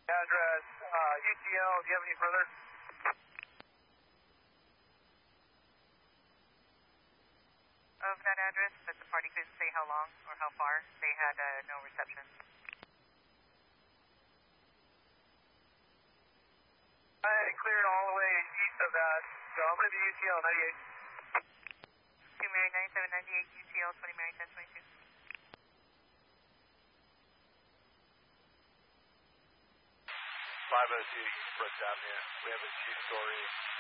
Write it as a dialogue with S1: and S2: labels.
S1: Address, UTL, do you have any further?
S2: Of that address, but the party couldn't say how long or how far. They had no reception.
S1: I cleared all the way east of that, so I'm going to be UTL 98.
S2: 2 Mary 9798, UTL 20 Mary 1022.
S3: 502 East Brooks Avenue. We have a two-story